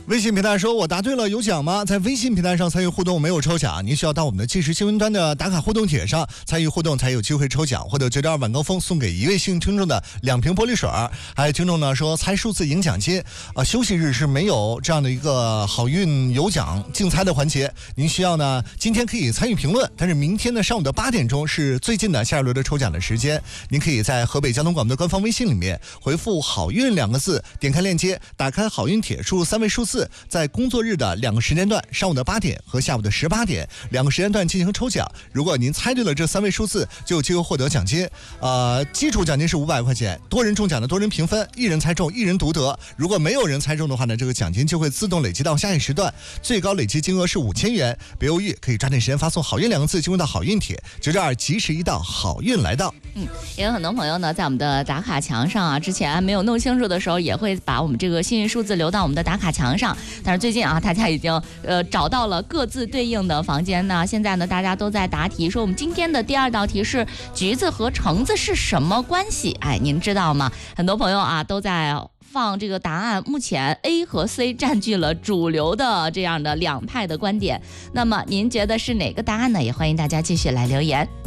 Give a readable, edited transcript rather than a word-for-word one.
微信平台说我答对了有奖吗？在微信平台上参与互动没有抽奖，您需要到我们的即时新闻端的打卡互动帖上参与互动才有机会抽奖，获得9.2晚高峰送给一位幸运听众的2瓶玻璃水。还有听众呢说猜数字赢奖金休息日是没有这样的一个好运有奖竞猜的环节，您需要呢今天可以参与评论，但是明天的上午的8点钟是最近的下一轮的抽奖的时间，您可以在河北交通广播的官方微信里面回复好运2个字，点开链接，打开好运帖，输入3位数字，在工作日的2个时间段，上午的8点和下午的18点2个时间段进行抽奖。如果您猜对了这3位数字，就有机会获得奖金。基础奖金是500块钱，多人中奖的多人评分，一人猜中一人独得。如果没有人猜中的话呢，这个奖金就会自动累积到下一时段，最高累积金额是5000元。别犹豫，可以抓紧时间发送好运2个字进入到好运帖，9.2及时一到，好运来到。 也有很多朋友呢在我们的打卡墙上啊，之前没有弄清楚的时候也会把我们这个幸运数字留到我们的打卡墙上，但是最近啊大家已经找到了各自对应的房间呢。现在呢大家都在答题，说我们今天的第2道题是橘子和橙子是什么关系？哎，您知道吗？很多朋友啊都在放这个答案，目前 A 和 C 占据了主流的这样的2派的观点，那么您觉得是哪个答案呢？也欢迎大家继续来留言。